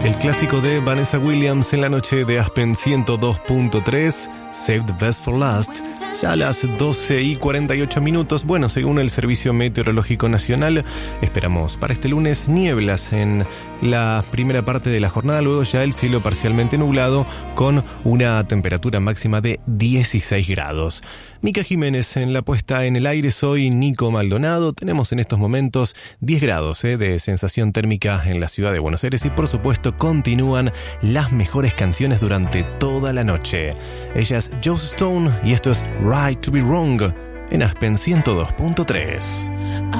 El clásico de Vanessa Williams en la noche de Aspen 102.3, Save the Best for Last. Ya a las 12:48. Bueno, según el Servicio Meteorológico Nacional, esperamos para este lunes nieblas en la primera parte de la jornada, luego ya el cielo parcialmente nublado con una temperatura máxima de 16 grados. Mica Jiménez en la puesta en el aire, soy Nico Maldonado. Tenemos en estos momentos 10 grados de sensación térmica en la ciudad de Buenos Aires y por supuesto continúan las mejores canciones durante toda la noche. Ella es Joss Stone y esto es Right to Be Wrong en Aspen 102.3.